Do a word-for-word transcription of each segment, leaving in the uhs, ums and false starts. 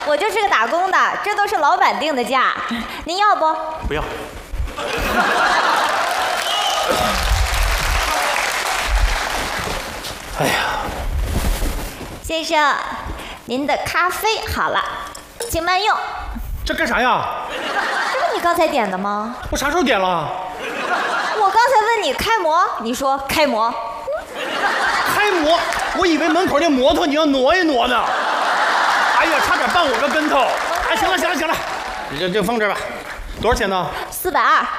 我就是个打工的，这都是老板定的价，您要不？ 不要。哎呀， 先生，您的咖啡好了，请慢用。 这干啥呀？ 这不你刚才点的吗？ 我啥时候点了？ 我刚才问你开模，你说开模。 开模？我以为门口那摩托你要挪一挪呢。哎呀，差点绊我个跟头！哎，行了行了行了，你这就放这儿吧。多少钱呢？ 四百二。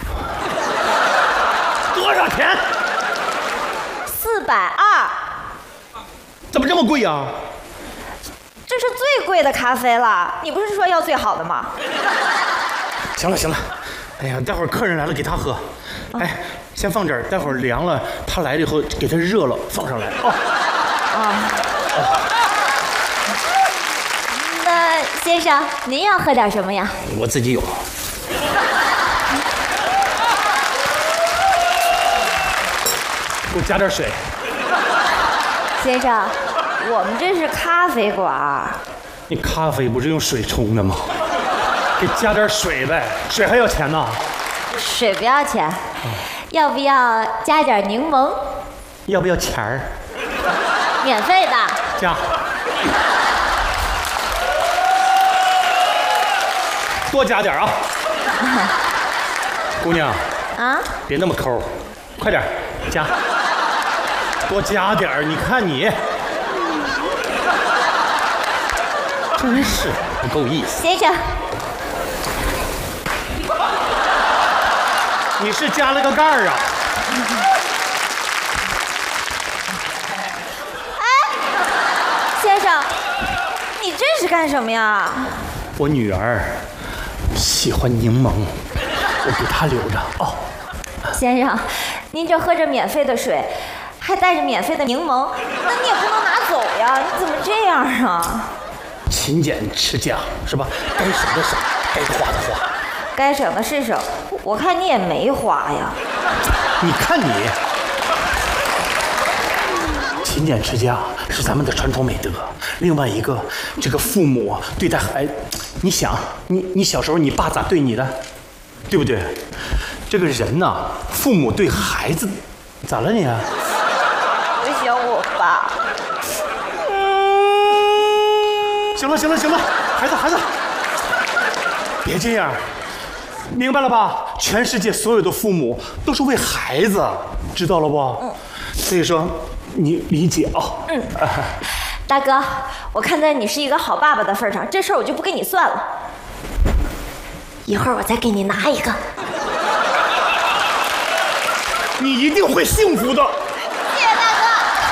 多少钱？ 四百二。 怎么这么贵呀？ 这是最贵的咖啡了，你不是说要最好的吗？ 行了行了，哎呀，待会儿客人来了给他喝。哎，先放这儿，待会儿凉了，他来了以后给他热了放上来。哦。 哦。那先生，您要喝点什么呀？ 我自己有。给我加点水。 先生，我们这是咖啡馆。 你咖啡不是用水冲的吗？给加点水呗，水还要钱呢。 水不要钱，嗯、要不要加点柠檬？ 要不要钱儿？ 免费的。 加。多加点啊！姑娘。 啊？ 别那么抠，快点加。多加点儿，你看你。真是不够意思。 先生。 你是加了个盖儿啊？ 哎，先生，你这是干什么呀？ 我女儿喜欢柠檬，我给她留着哦。 先生，您这喝着免费的水，还带着免费的柠檬，那你也不能拿走呀！你怎么这样啊？ 勤俭持家是吧？该省的省，该花的花。 该省的是省，我看你也没花呀。 你看你，勤俭持家是咱们的传统美德。另外一个，这个父母对待孩子，你想，你你小时候你爸咋对你的，对不对？这个人呐、啊，父母对孩子，咋了你啊？ 我想我爸。 嗯，行了行了行了，孩子孩子，别这样。明白了吧？全世界所有的父母都是为孩子，知道了不？嗯。所以说，你理解啊、哦。 嗯。大哥，我看在你是一个好爸爸的份上，这事儿我就不跟你算了。一会儿我再给你拿一个。 你一定会幸福的。 谢谢大哥。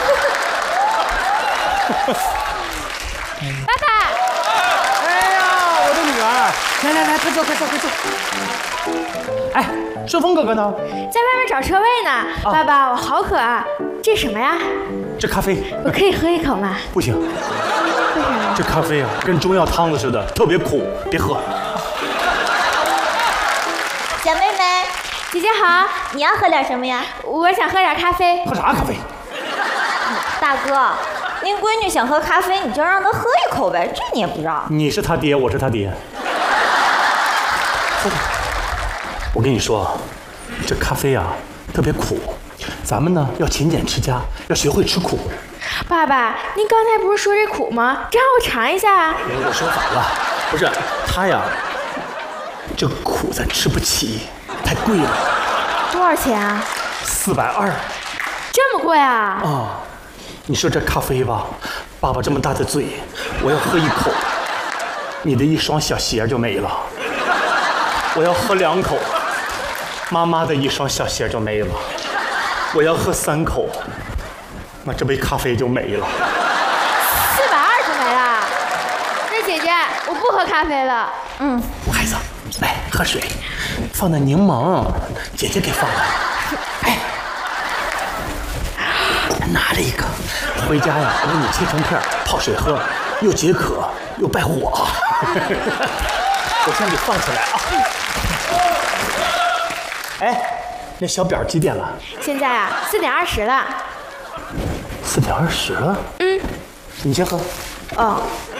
爸爸。 哎呀，我的女儿，来来来，快坐快坐快坐。哎，顺丰哥哥呢？ 在外面找车位呢。啊、爸爸，我好渴啊！这什么呀？ 这咖啡。 我可以喝一口吗？ 不行。 为啥呀？ 这咖啡啊，跟中药汤子似的，特别苦，别喝。 小妹妹， 姐姐好， 你要喝点什么呀？ 我想喝点咖啡。 喝啥咖啡？ 大哥，您闺女想喝咖啡，你就让她喝一口呗，这你也不让。 你是他爹，我是他爹。我跟你说，这咖啡啊特别苦，咱们呢要勤俭持家，要学会吃苦。 爸爸，您刚才不是说这苦吗？这让我尝一下啊！ 我说反了，不是他呀，这个苦咱吃不起，太贵了。 多少钱啊？ 四百二。 这么贵啊？ 啊、哦，你说这咖啡吧，爸爸这么大的嘴，我要喝一口，你的一双小鞋就没了。我要喝两口，妈妈的一双小鞋就没了。我要喝三口，那这杯咖啡就没了。 四百二就没了。那姐姐，我不喝咖啡了。 嗯， 孩子，来喝水，放的柠檬，姐姐给放的。哎，拿了一个，回家呀，我给你切成片，泡水喝，又解渴又败火。我先给放起来啊。哎，那小表几点了？ 现在啊，四点二十了。 四点二十了？ 嗯。 你先喝。 哦。